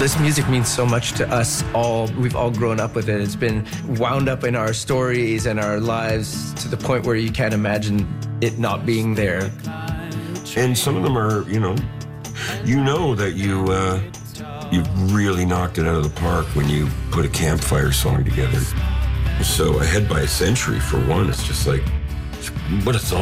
This music means so much to us all. We've all grown up with it. It's been wound up in our stories and our lives to the point where you can't imagine it not being there. And some of them are, you know that you've really knocked it out of the park when you put a campfire song together. So Ahead by a Century, for one, it's just like, what a song.